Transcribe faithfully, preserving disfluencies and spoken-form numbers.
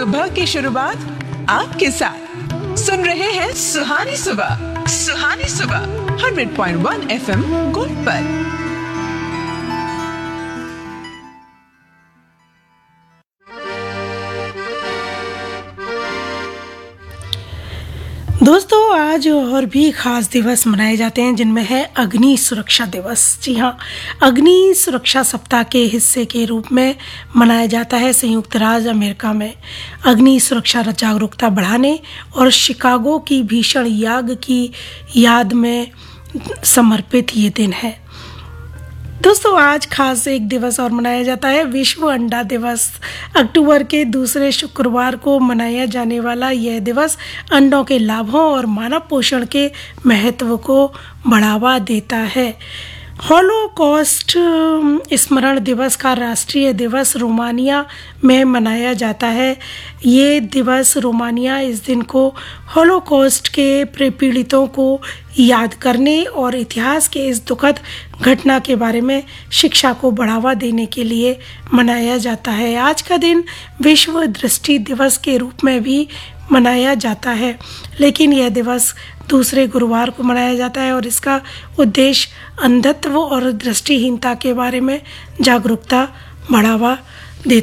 सुबह की शुरुआत आपके साथ। सुन रहे हैं सुहानी सुबह। सुहानी सुबह hundred point one FM gold पर। दोस्तों, आज और भी खास दिवस मनाए जाते हैं जिनमें है अग्नि सुरक्षा दिवस। जी हाँ, अग्नि सुरक्षा सप्ताह के हिस्से के रूप में मनाया जाता है संयुक्त राज्य अमेरिका में। अग्नि सुरक्षा जागरूकता बढ़ाने और शिकागो की भीषण आग की याद में समर्पित ये दिन है। दोस्तों, आज खास एक दिवस और मनाया जाता है, विश्व अंडा दिवस। अक्टूबर के दूसरे शुक्रवार को मनाया जाने वाला यह दिवस अंडों के लाभों और मानव पोषण के महत्व को बढ़ावा देता है। हॉलोकॉस्ट स्मरण दिवस का राष्ट्रीय दिवस रोमानिया में मनाया जाता है। ये दिवस रोमानिया इस दिन को हॉलोकॉस्ट के पीड़ितों को याद करने और इतिहास के इस दुखद घटना के बारे में शिक्षा को बढ़ावा देने के लिए मनाया जाता है। आज का दिन विश्व दृष्टि दिवस के रूप में भी मनाया जाता है, लेकिन यह दिवस दूसरे गुरुवार को मनाया जाता है और इसका उद्देश्य अंधत्व और दृष्टिहीनता के बारे में जागरूकता बढ़ावा